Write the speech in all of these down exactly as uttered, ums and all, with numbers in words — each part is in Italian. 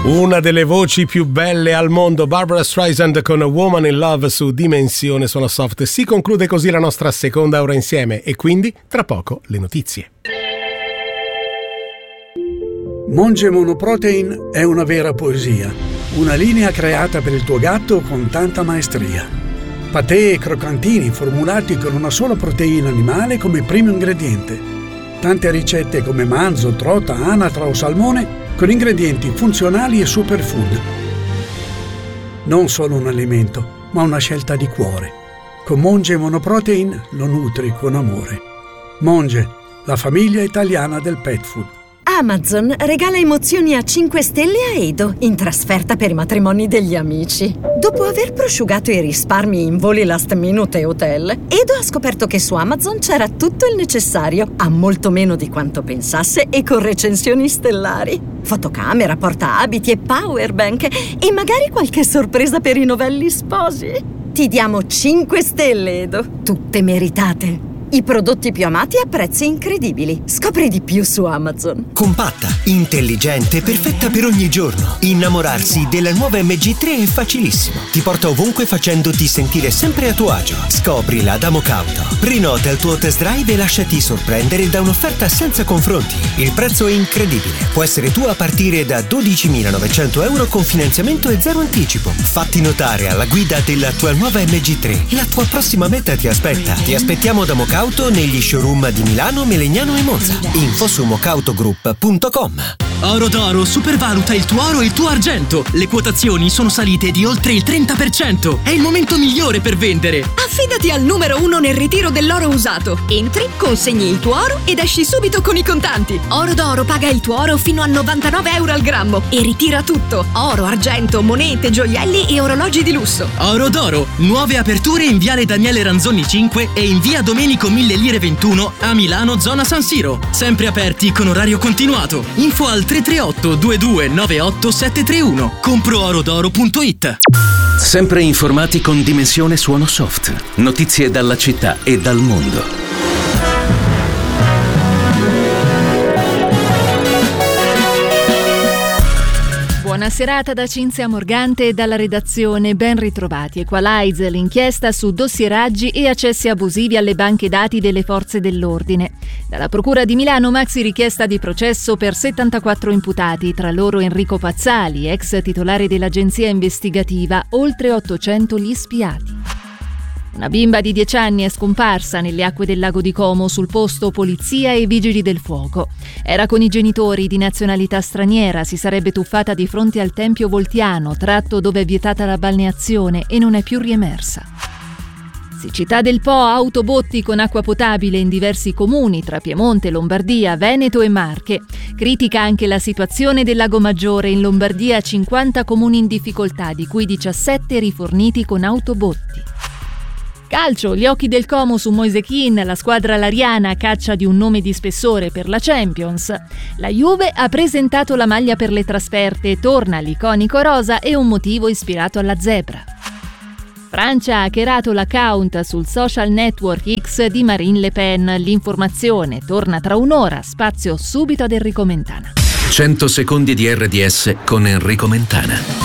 Una delle voci più belle al mondo, Barbra Streisand con Woman in Love su Dimensione Suono Soft. Si conclude così la nostra seconda ora insieme e quindi tra poco le notizie. Monge Monoprotein è una vera poesia, una linea creata per il tuo gatto con tanta maestria. Patè e croccantini formulati con una sola proteina animale come primo ingrediente. Tante ricette come manzo, trota, anatra o salmone con ingredienti funzionali e superfood. Non solo un alimento, ma una scelta di cuore. Con Monge Monoprotein lo nutri con amore. Monge, la famiglia italiana del pet food. Amazon regala emozioni a cinque stelle a Edo in trasferta per i matrimoni degli amici. Dopo aver prosciugato i risparmi in voli last minute e hotel, Edo ha scoperto che su Amazon c'era tutto il necessario, a molto meno di quanto pensasse e con recensioni stellari. Fotocamera, portaabiti e powerbank e magari qualche sorpresa per i novelli sposi. Ti diamo cinque stelle, Edo, tutte meritate. I prodotti più amati a prezzi incredibili. Scopri di più su Amazon. Compatta, intelligente, perfetta per ogni giorno. Innamorarsi della nuova M G tre è facilissimo. Ti porta ovunque facendoti sentire sempre a tuo agio. Scoprila da Mocauto. Prenota il tuo test drive e lasciati sorprendere da un'offerta senza confronti. Il prezzo è incredibile. Può essere tuo a partire da dodicimilanovecento euro con finanziamento e zero anticipo. Fatti notare alla guida della tua nuova M G tre. La tua prossima meta ti aspetta. Ti aspettiamo da Mocauto negli showroom di Milano, Melegnano e Monza. Info su mocautogroup punto com. Oro d'Oro supervaluta il tuo oro e il tuo argento. Le quotazioni sono salite di oltre il trenta per cento. È il momento migliore per vendere. Affidati al numero uno nel ritiro dell'oro usato. Entri, consegni il tuo oro ed esci subito con i contanti. Oro d'Oro paga il tuo oro fino a novantanove euro al grammo e ritira tutto: oro, argento, monete, gioielli e orologi di lusso. Oro d'Oro, nuove aperture in viale Daniele Ranzoni cinque e in via Domenico Mille Lire ventuno a Milano, zona San Siro. Sempre aperti con orario continuato. Info al tre tre otto due due nove otto sette tre uno. compro oro d'oro punto it. Sempre informati con Dimensione Suono Soft. Notizie dalla città e dal mondo. Buona serata da Cinzia Morgante e dalla redazione, ben ritrovati. Equalize, l'inchiesta su dossieraggi e accessi abusivi alle banche dati delle forze dell'ordine. Dalla Procura di Milano maxi richiesta di processo per settantaquattro imputati, tra loro Enrico Pazzali, ex titolare dell'agenzia investigativa, oltre ottocento gli spiati. Una bimba di dieci anni è scomparsa nelle acque del lago di Como, sul posto polizia e vigili del fuoco. Era con i genitori di nazionalità straniera, si sarebbe tuffata di fronte al Tempio Voltiano, tratto dove è vietata la balneazione, e non è più riemersa. Siccità del Po, autobotti con acqua potabile in diversi comuni tra Piemonte, Lombardia, Veneto e Marche. Critica anche la situazione del Lago Maggiore. In Lombardia cinquanta comuni in difficoltà, di cui diciassette riforniti con autobotti. Calcio, gli occhi del Como su Moise Kean, la squadra lariana a caccia di un nome di spessore per la Champions. La Juve ha presentato la maglia per le trasferte, torna l'iconico rosa e un motivo ispirato alla zebra. Francia ha hackerato l'account sul social network X di Marine Le Pen. L'informazione torna tra un'ora, spazio subito ad Enrico Mentana. cento secondi di R D S con Enrico Mentana.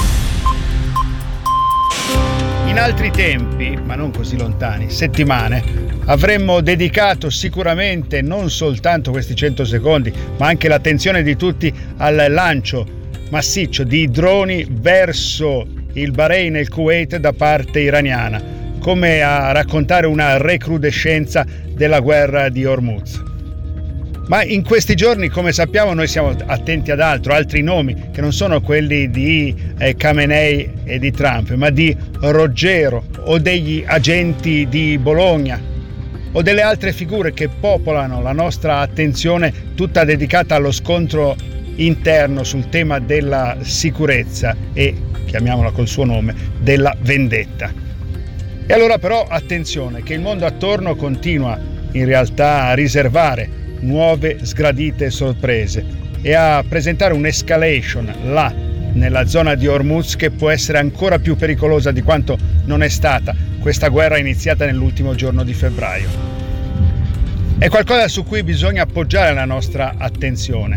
In altri tempi, ma non così lontani, settimane, avremmo dedicato sicuramente non soltanto questi cento secondi, ma anche l'attenzione di tutti al lancio massiccio di droni verso il Bahrain e il Kuwait da parte iraniana, come a raccontare una recrudescenza della guerra di Hormuz. Ma in questi giorni, come sappiamo, noi siamo attenti ad altro, altri nomi che non sono quelli di eh, Khamenei e di Trump, ma di Roggero o degli agenti di Bologna o delle altre figure che popolano la nostra attenzione, tutta dedicata allo scontro interno sul tema della sicurezza e, chiamiamola col suo nome, della vendetta. E allora però attenzione, che il mondo attorno continua in realtà a riservare nuove sgradite sorprese e a presentare un'escalation là nella zona di Hormuz che può essere ancora più pericolosa di quanto non è stata questa guerra iniziata nell'ultimo giorno di febbraio. È qualcosa su cui bisogna appoggiare la nostra attenzione,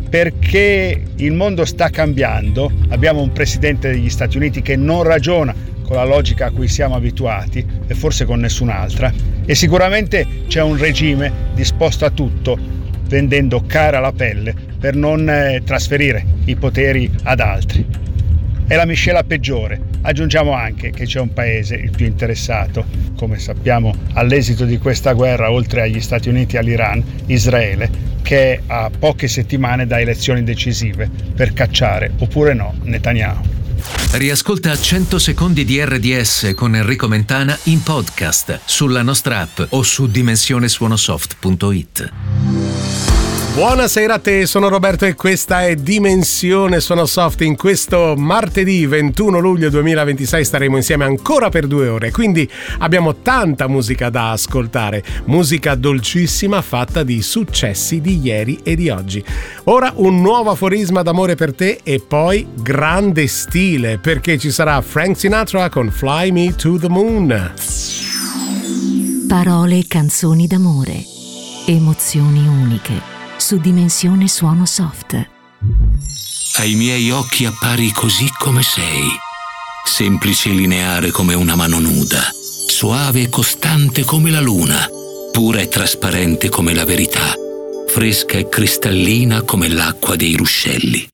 perché il mondo sta cambiando, abbiamo un presidente degli Stati Uniti che non ragiona con la logica a cui siamo abituati e forse con nessun'altra, e sicuramente c'è un regime disposto a tutto, vendendo cara la pelle per non eh, trasferire i poteri ad altri. È la miscela peggiore. Aggiungiamo anche che c'è un paese, il più interessato, come sappiamo, all'esito di questa guerra, oltre agli Stati Uniti e all'Iran, Israele, che è a poche settimane da elezioni decisive per cacciare, oppure no, Netanyahu. Riascolta cento secondi di R D S con Enrico Mentana in podcast sulla nostra app o su dimensione suonosoft punto it. Buonasera a te, sono Roberto e questa è Dimensione Suonosoft. In questo martedì ventuno luglio duemilaventisei staremo insieme ancora per due ore, quindi abbiamo tanta musica da ascoltare, musica dolcissima fatta di successi di ieri e di oggi. Ora un nuovo aforisma d'amore per te e poi grande stile, perché ci sarà Frank Sinatra con Fly Me to the Moon. Parole e canzoni d'amore, emozioni uniche. Su Dimensione Suonosoft. Ai miei occhi appari così come sei, semplice e lineare come una mano nuda, soave e costante come la luna, pura e trasparente come la verità, fresca e cristallina come l'acqua dei ruscelli.